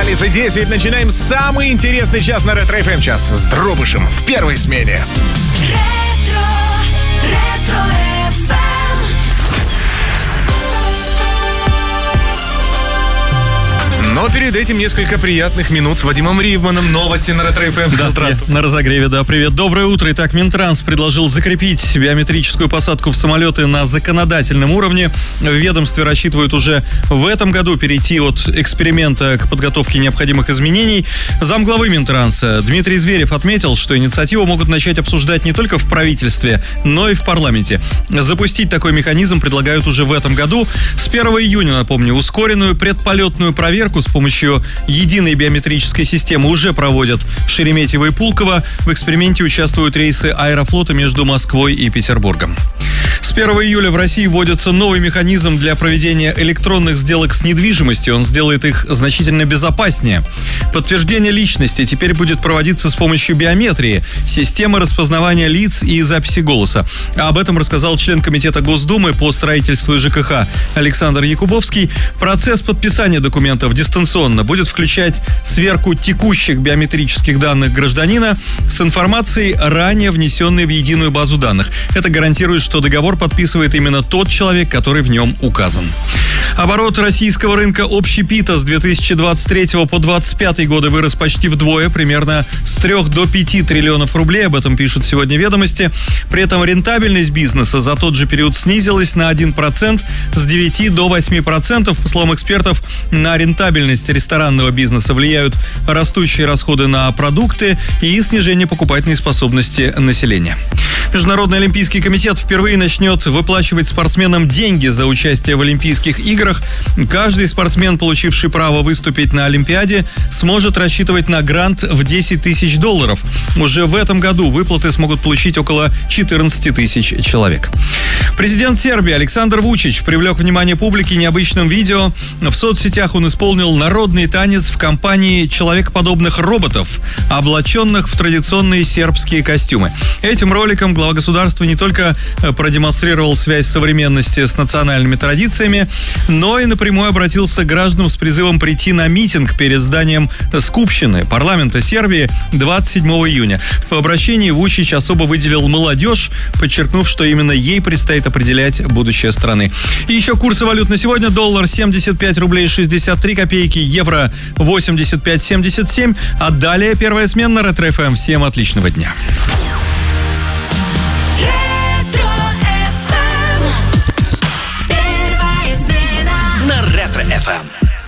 столицы 10. Начинаем самый интересный час на Ретро FM. Час с Дробышем в первой смене. Ретро FM. Но перед этим несколько приятных минут с Вадимом Ривманом. Новости на Ретро FM. Да, здравствуй. На разогреве, да, привет. Доброе утро. Итак, Минтранс предложил закрепить биометрическую посадку в самолеты на законодательном уровне. В ведомстве рассчитывают уже в этом году перейти от эксперимента к подготовке необходимых изменений. Замглавы Минтранса Дмитрий Зверев отметил, что инициативу могут начать обсуждать не только в правительстве, но и в парламенте. Запустить такой механизм предлагают уже в этом году. С 1 июня, напомню, ускоренную предполетную проверку с помощью единой биометрической системы уже проводят в Шереметьево и Пулково. В эксперименте участвуют рейсы Аэрофлота между Москвой и Петербургом. С 1 июля в России вводится новый механизм для проведения электронных сделок с недвижимостью. Он сделает их значительно безопаснее. Подтверждение личности теперь будет проводиться с помощью биометрии, системы распознавания лиц и записи голоса. Об этом рассказал член Комитета Госдумы по строительству и ЖКХ Александр Якубовский. Процесс подписания документов дистанционно будет включать сверку текущих биометрических данных гражданина с информацией, ранее внесенной в единую базу данных. Это гарантирует, что договор подписывает именно тот человек, который в нем указан. Оборот российского рынка общепита с 2023 по 2025 годы вырос почти вдвое, примерно с 3 до 5 триллионов рублей. Об этом пишут сегодня «Ведомости». При этом рентабельность бизнеса за тот же период снизилась на 1%, с 9 до 8%. По словам экспертов, на рентабельность ресторанного бизнеса влияют растущие расходы на продукты и снижение покупательной способности населения. Международный олимпийский комитет впервые начнет выплачивать спортсменам деньги за участие в Олимпийских играх. Каждый спортсмен, получивший право выступить на Олимпиаде, сможет рассчитывать на грант в $10 тысяч. Уже в этом году выплаты смогут получить около 14 тысяч человек. Президент Сербии Александр Вучич привлек внимание публики необычным видео. В соцсетях он исполнил народный танец в компании человекоподобных роботов, облаченных в традиционные сербские костюмы. Этим роликом глава государства не только продемонстрировал связь современности с национальными традициями, но и напрямую обратился к гражданам с призывом прийти на митинг перед зданием Скупщины парламента Сербии 27 июня. В обращении Вучич особо выделил молодежь, подчеркнув, что именно ей предстоит определять будущее страны. И еще курсы валют на сегодня. Доллар 75 рублей 63 копейки, евро 85,77. А далее первая смена на Ретро FM. Всем отличного дня. Ретро FM.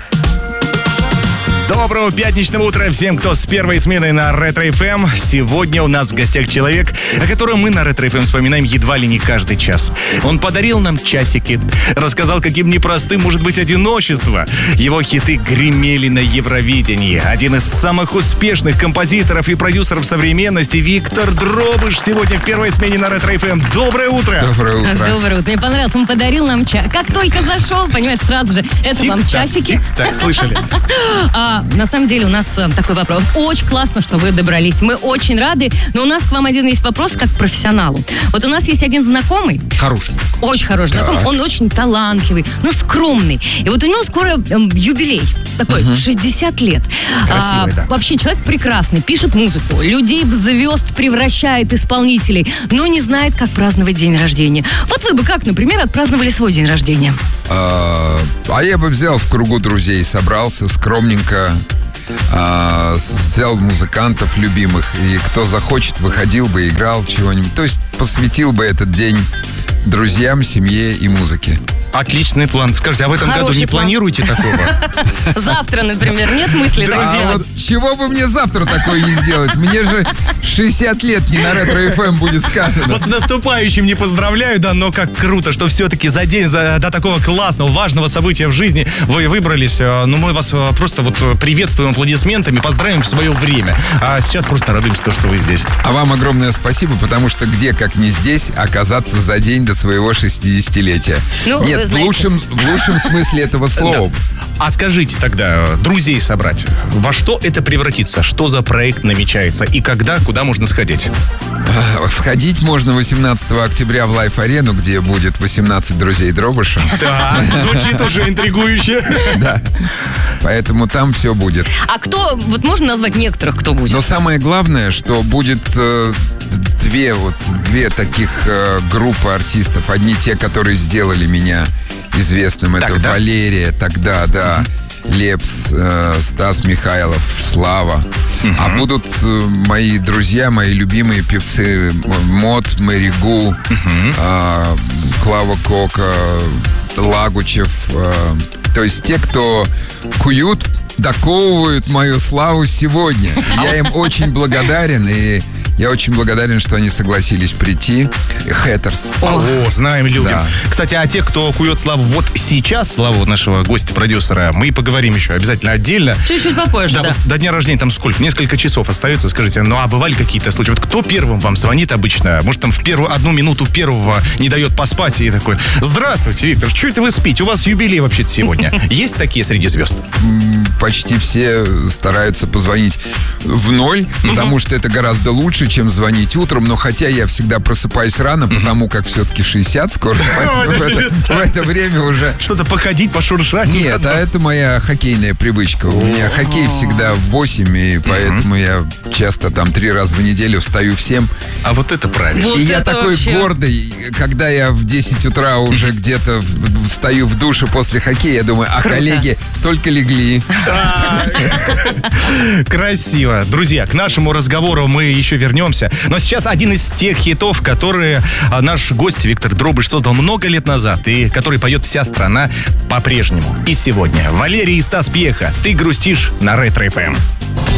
Доброго пятничного утра всем, кто с первой сменой на Ретро FM. Сегодня у нас в гостях человек, о котором мы на Ретро FM вспоминаем едва ли не каждый час. Он подарил нам часики, рассказал, каким непростым может быть одиночество. Его хиты гремели на Евровидении. Один из самых успешных композиторов и продюсеров современности Виктор Дробыш сегодня в первой смене на Ретро FM. Доброе утро! Доброе утро. Доброе утро. Мне понравилось, он подарил нам часики. Как только зашел, понимаешь, сразу же, это вам часики. Так, слышали? На самом деле у нас такой вопрос. Очень классно, что вы добрались. Мы очень рады. Но у нас к вам один есть вопрос как к профессионалу. Вот у нас есть один знакомый. Хороший. Очень хороший знакомый. Он очень талантливый, но скромный. И вот у него скоро юбилей. Такой, 60 лет. Красивый, да. Вообще человек прекрасный. Пишет музыку. Людей в звезд превращает, исполнителей. Но не знает, как праздновать день рождения. Вот вы бы как, например, отпраздновали свой день рождения? А я бы взял в кругу друзей, собрался скромненько, взял музыкантов любимых, и кто захочет, выходил бы, играл чего-нибудь. То есть посвятил бы этот день друзьям, семье и музыке. Отличный план. Скажите, а в этом Хороший году не план. планируете такого? Завтра, например, нет мысли? Друзья, Вот чего бы мне завтра такое не сделать? Мне же 60 лет не на Ретро FM будет сказано. Вот с наступающим не поздравляю, да, но как круто, что все-таки за день до такого классного, важного события в жизни вы выбрались. Ну, мы вас просто вот приветствуем аплодисментами, поздравим в свое время. А сейчас просто радуемся, что вы здесь. А вам огромное спасибо, потому что где, как не здесь, оказаться за день до своего 60-летия. Ну, Нет, вы В знаете. лучшем смысле этого слова. А скажите тогда, друзей собрать, во что это превратится? Что за проект намечается? И когда, куда можно сходить? Сходить можно 18 октября в Лайф-арену, где будет 18 друзей Дробыша. Да, звучит уже интригующе. Да. Поэтому там все будет. А кто, вот можно назвать некоторых, кто будет? Но самое главное, что будет две таких группы артистов. Одни те, которые сделали меня известным. Это Тогда? Валерия, тогда, да. Лепс, Стас Михайлов, Слава. А будут мои друзья, мои любимые певцы Мод, Мэри Гу, Клава Кока, Лагучев. То есть те, кто куют, доковывают мою славу сегодня. Я им очень благодарен, и я очень благодарен, что они согласились прийти. Хэттерс. О, знаем, любим. Да. Кстати, о тех, кто кует славу вот сейчас, славу нашего гостя-продюсера, мы поговорим еще обязательно отдельно. Чуть-чуть попозже, да. Вот до дня рождения там сколько? Несколько часов остается. Скажите, ну а бывали какие-то случаи? Вот кто первым вам звонит обычно? Может, там в первую одну минуту первого не дает поспать и такой: здравствуйте, Виктор, что это вы спите? У вас юбилей вообще-то сегодня. Есть такие среди звезд? Почти все стараются позвонить в ноль, потому что это гораздо лучше, чем звонить утром. Но хотя я всегда просыпаюсь рано, потому как все-таки 60 скоро. В это время уже... Что-то походить, пошуршать? Нет, а это моя хоккейная привычка. У меня хоккей всегда в 8, и поэтому я часто там 3 раза в неделю встаю в 7. А вот это правильно. Вот И я это такой вообще. гордый, когда я в 10 утра уже где-то встаю в душе после хоккея, я думаю, коллеги только легли. Красиво. Друзья, к нашему разговору мы еще вернемся. Но сейчас один из тех хитов, которые наш гость Виктор Дробыш создал много лет назад и который поет вся страна по-прежнему. И сегодня Валерий и Стас Пьеха. Ты грустишь на Ретро ФМ.